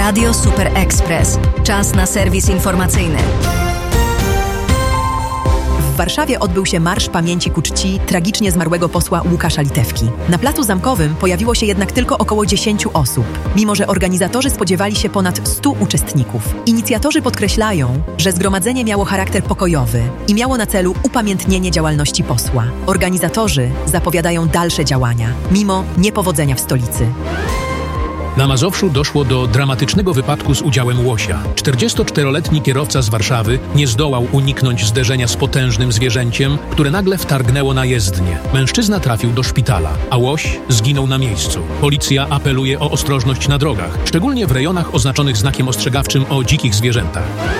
Radio Super Express. Czas na serwis informacyjny. W Warszawie odbył się Marsz Pamięci ku czci tragicznie zmarłego posła Łukasza Litewki. Na placu Zamkowym pojawiło się jednak tylko około 10 osób, mimo że organizatorzy spodziewali się ponad 100 uczestników. Inicjatorzy podkreślają, że zgromadzenie miało charakter pokojowy i miało na celu upamiętnienie działalności posła. Organizatorzy zapowiadają dalsze działania, mimo niepowodzenia w stolicy. Na Mazowszu doszło do dramatycznego wypadku z udziałem łosia. 44-letni kierowca z Warszawy nie zdołał uniknąć zderzenia z potężnym zwierzęciem, które nagle wtargnęło na jezdnię. Mężczyzna trafił do szpitala, a łoś zginął na miejscu. Policja apeluje o ostrożność na drogach, szczególnie w rejonach oznaczonych znakiem ostrzegawczym o dzikich zwierzętach.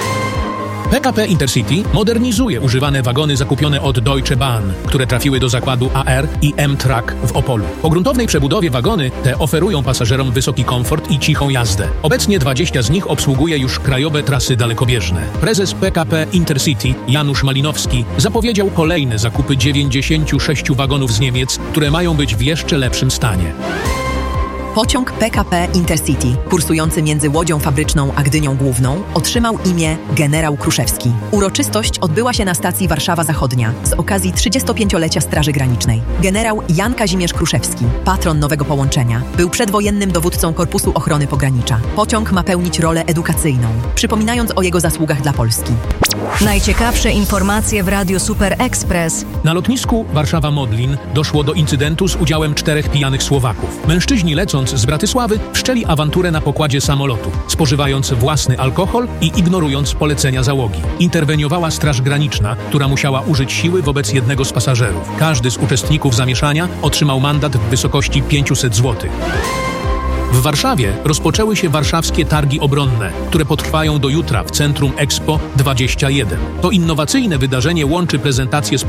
PKP Intercity modernizuje używane wagony zakupione od Deutsche Bahn, które trafiły do zakładu AR i M-Track w Opolu. Po gruntownej przebudowie wagony te oferują pasażerom wysoki komfort i cichą jazdę. Obecnie 20 z nich obsługuje już krajowe trasy dalekobieżne. Prezes PKP Intercity Janusz Malinowski zapowiedział kolejne zakupy 96 wagonów z Niemiec, które mają być w jeszcze lepszym stanie. Pociąg PKP Intercity, kursujący między Łodzią Fabryczną a Gdynią Główną, otrzymał imię Generał Kruszewski. Uroczystość odbyła się na stacji Warszawa Zachodnia z okazji 35-lecia Straży Granicznej. Generał Jan Kazimierz Kruszewski, patron nowego połączenia, był przedwojennym dowódcą Korpusu Ochrony Pogranicza. Pociąg ma pełnić rolę edukacyjną, przypominając o jego zasługach dla Polski. Najciekawsze informacje w Radiu Super Express. Na lotnisku Warszawa-Modlin doszło do incydentu z udziałem 4 pijanych Słowaków. Mężczyźni lecąc z Bratysławy wszczęli awanturę na pokładzie samolotu, spożywając własny alkohol i ignorując polecenia załogi. Interweniowała Straż Graniczna, która musiała użyć siły wobec jednego z pasażerów. Każdy z uczestników zamieszania otrzymał mandat w wysokości 500 zł. W Warszawie rozpoczęły się warszawskie targi obronne, które potrwają do jutra w Centrum Expo 21. To innowacyjne wydarzenie łączy prezentację